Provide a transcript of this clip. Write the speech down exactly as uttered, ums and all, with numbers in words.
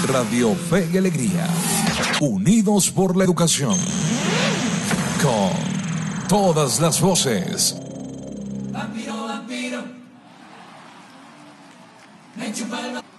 Radio Fe y Alegría, unidos por la educación, con todas las voces. Vampiro, vampiro, me chupa el...